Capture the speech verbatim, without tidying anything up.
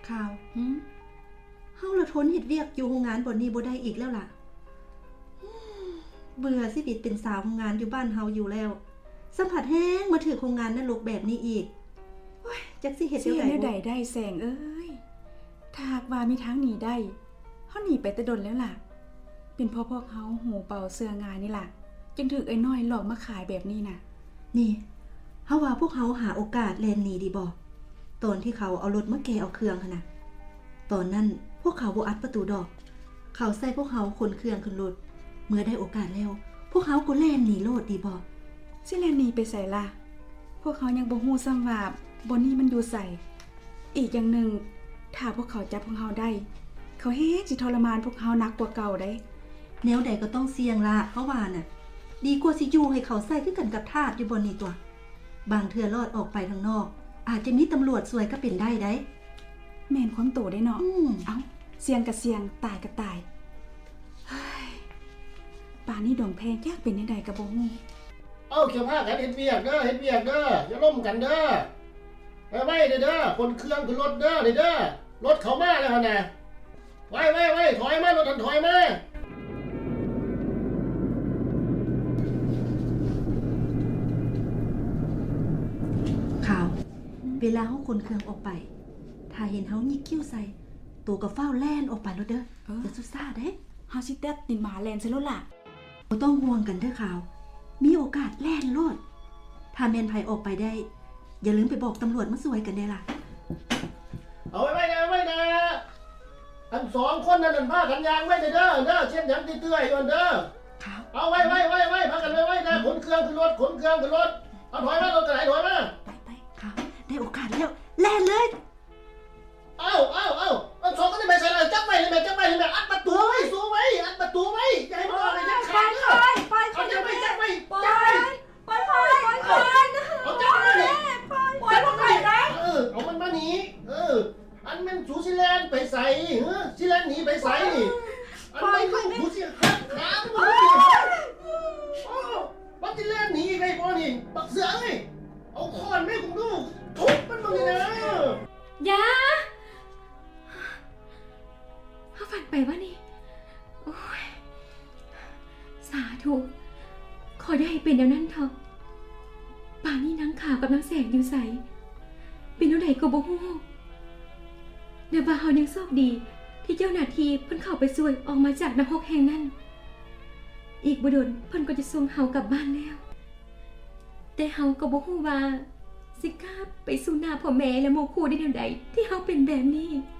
ข่าวเฮาละทนเฮ็ดเวียกอยู่โรงงานบ่นี้บ่ได้อีกแล้วล่ะเบื่อชีวิตเป็นสาวโรงงานอยู่บ้านเฮาอยู่แล้วสัมผัสแห้งมาถือโรงงานนรกแบบนี้อีกโอ้ยจักสิเฮ็ดจังได๋บ่ได้ได้แสงเอ้ยถ้าหากว่ามีทางหนีได้เฮาหนีไปแต่ดนแล้วล่ะเป็นเพราะพวกเฮาหูเป่าเสื้องานนี่ล่ะจึงถูกไอ้น้อยหลอกมาขายแบบนี้น่ะนี่เฮาว่าพวกเฮาหาโอกาสแล่นหนีดีบ่ตอนที่เขาเอารถมาแกะเอาเครื่องหั่นน่ะตอนนั้นพวกเขาบ่อัดประตูดอกเขาใส่พวกเฮาขนเครื่องขึ้นรถเมื่อได้โอกาสแล้วพวกเขาก็แล่นหนีโลดดีบ่สิแล่นหนีไปไสล่ะพวกเขายังบ่ฮู้ซ้ำว่าบ่นี้มันอยู่ไสอีกอย่างหนึ่งถ้าพวกเขาจับพวกเฮาได้เขาเฮ็ดสิทรมานพวกเฮาหนักกว่าเก่าได้แนวใดก็ต้องเสี่ยงล่ะเพราะว่าน่ะดีกว่าสิอยู่ให้เขาใส่คือกันกับทาสอยู่บนนี้ตัวบางเทื่อรอดออกไปข้างนอกอาจจะมีตำรวจสวยก็เป็นได้ได้แม่นความโตได้เนาะเอ้าเสี่ยงกับเสี่ยงตายกับตายเฮ้ยป่านนี้ดองแพงยากเป็นจังได๋ก็บ่ฮู้เอ้าเกี่ยวผ้ากันเฮ็ดเวียกเด้อเฮ็ดเวียกเด้ออย่าล้มกันเด้อไปไว้เด้อเด้อคนเครื่องขึ้นรถเด้อเด้อรถเข้ามาแล้วหั่นน่ะไว้ไว้ไว้ถอยมารถถอยมาข่าวเวลาเฮาคนเครื่องออกไปถ้าเห็นเฮาหยิกคิ้วใส่ตัวก็เฝ้าแล่นออกไปรถเด้ออย่าซุซ่าเด้เฮาสิแต๊ดตินหมาแล่นใส่รถล่ะบ่ต้องห่วงกันเด้อข่าวมีโอกาสแล่นโลดถ้าแม่นไผออกไปได้อย่าลืมไปบอกตำรวจมาช่วยกันเด้ล่ะเอาไว้ไว้นะไว้นะอันสองคนนั้นนั่นพากันยางไว้เด้อเด้อเช่นหยังตื้อยๆอยู่เด้อเอาไว้ไว้ไว้ไว้พากันไว้ไว้นะขนเครื่องขึ้นรถขนเครื่องขึ้นรถเอาถอยมารถกระไหนถอยมาไปไปข่าวได้โอกาสแล้วแล่นเลยเอ้าเอ้าเอ้าอันสองคนนี่ไม่ใช่อะไรจับไว้เลยแม่จับไว้เลยแม่อัดประตูไว้สู้ไว้อัดประตูไว้อย่าให้มันออกเลยนะขาดเลยไปเอาจับไว้จับไว้จับไว้ปล่อยปล่อยปล่อยปล่อยเอาจับไว้เลยปล่อยปล่อยพวกใครนะเออเอามันมาหนีเอออันมันสูชิแลนไปใส่เออชิแลนหนีไปใส่อันไม่ลูกสูชิหักขามันโอ้ปัจจิแลนหนีไงพ่อนี่ปักเสือเลยเอาค้อนแม่ของลูกทุบมันมาเลยนะยาเขาฝันไปวะนี่โอ้ยสาธุขอได้เป็นอย่างนั้นเถอะป่านนี้นางขาวกับนางแสงอยู่ใสเป็นเท่าไหร่ก็บ่ฮู้เดี๋ยวบ่าวยังโชคดีที่เจ้าหน้าที่เพิ่นเข้าไปช่วยออกมาจากนรกแห่งนั้นอีกบ่ดนเพิ่นก็จะส่งเฮากลับบ้านแล้วแต่เฮาก็บ่ฮู้ว่าสิกล้าไปสู่หน้าพ่อแม่และหมู่คู่ได้แนวใดที่เฮาเป็นแบบนี้